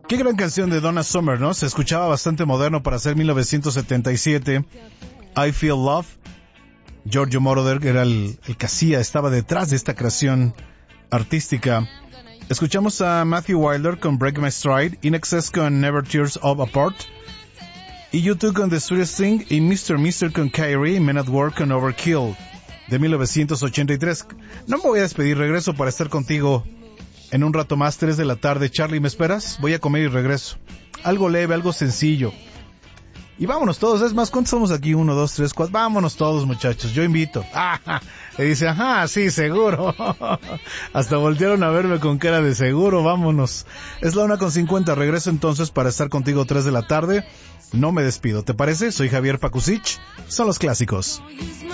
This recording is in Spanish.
Qué gran canción de Donna Summer, ¿no? Se escuchaba bastante moderno para ser 1977. I Feel Love. Giorgio Moroder era el que estaba detrás de esta creación artística. Escuchamos a Matthew Wilder con Break My Stride, In Excess con Never Tears Up Apart, y U2 con The Sweetest Thing, y Mr. con Kyrie, Men at Work con Overkill, de 1983. No me voy a despedir, regreso para estar contigo en un rato más, 3 de la tarde. Charlie, ¿me esperas? Voy a comer y regreso. Algo leve, algo sencillo. Y vámonos todos, es más, ¿cuántos somos aquí? 1, 2, 3, 4, vámonos todos, muchachos, yo invito. Y dice, ajá, sí, seguro. Hasta voltearon a verme con cara de seguro, vámonos. Es la 1:50, regreso entonces para estar contigo 3 de la tarde. No me despido, ¿te parece? Soy Javier Pakusich, son los clásicos.